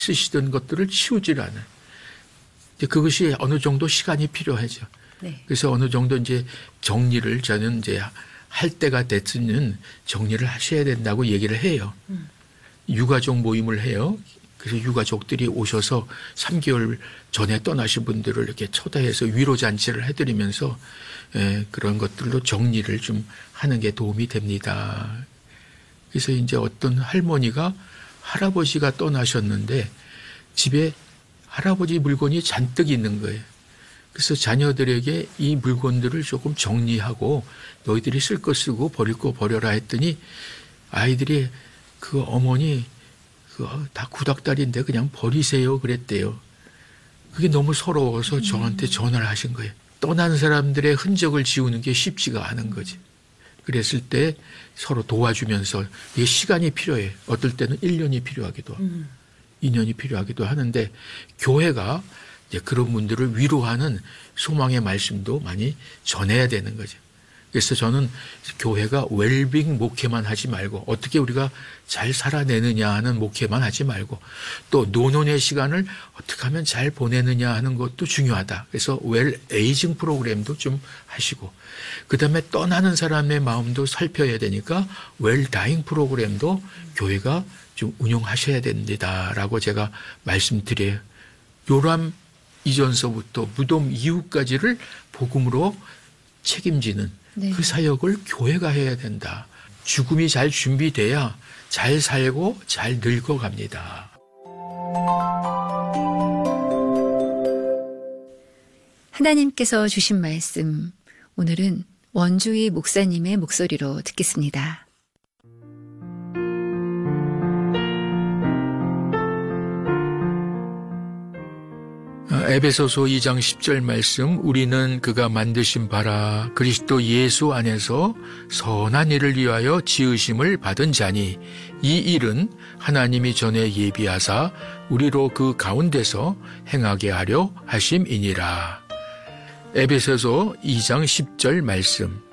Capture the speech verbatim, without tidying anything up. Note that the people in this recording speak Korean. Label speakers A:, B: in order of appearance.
A: 쓰시던 것들을 치우질 않아요. 이제 그것이 어느 정도 시간이 필요하죠.
B: 네.
A: 그래서 어느 정도 이제 정리를 저는 이제 할 때가 됐으면 정리를 하셔야 된다고 얘기를 해요.
B: 음.
A: 유가족 모임을 해요. 그래서 유가족들이 오셔서 삼 개월 전에 떠나신 분들을 이렇게 초대해서 위로잔치를 해드리면서 에, 그런 것들로 정리를 좀 하는 게 도움이 됩니다. 그래서 이제 어떤 할머니가 할아버지가 떠나셨는데 집에 할아버지 물건이 잔뜩 있는 거예요. 그래서 자녀들에게 이 물건들을 조금 정리하고 너희들이 쓸 거 쓰고 버릴 거 버려라 했더니 아이들이 그 어머니 그거 다 구닥다리인데 그냥 버리세요 그랬대요. 그게 너무 서러워서 저한테 전화를 하신 거예요. 떠난 사람들의 흔적을 지우는 게 쉽지가 않은 거지. 그랬을 때 서로 도와주면서 이게 시간이 필요해. 어떨 때는 일 년이 필요하기도 하고
B: 음.
A: 이 년이 필요하기도 하는데 교회가 이제 그런 분들을 위로하는 소망의 말씀도 많이 전해야 되는 거죠. 그래서 저는 교회가 웰빙 목회만 하지 말고 어떻게 우리가 잘 살아내느냐 하는 목회만 하지 말고 또 노년의 시간을 어떻게 하면 잘 보내느냐 하는 것도 중요하다. 그래서 웰 에이징 프로그램도 좀 하시고 그다음에 떠나는 사람의 마음도 살펴야 되니까 웰 다잉 프로그램도 교회가 좀 운영하셔야 됩니다라고 제가 말씀드려요. 요람 이전서부터 무덤 이후까지를 복음으로 책임지는
B: 네.
A: 그 사역을 교회가 해야 된다. 죽음이 잘 준비돼야 잘 살고 잘 늙어갑니다.
B: 하나님께서 주신 말씀, 오늘은 원주희 목사님의 목소리로 듣겠습니다.
A: 에베소서 이 장 십 절 말씀, 우리는 그가 만드신 바라 그리스도 예수 안에서 선한 일을 위하여 지으심을 받은 자니 이 일은 하나님이 전에 예비하사 우리로 그 가운데서 행하게 하려 하심이니라. 에베소서 이 장 십 절 말씀,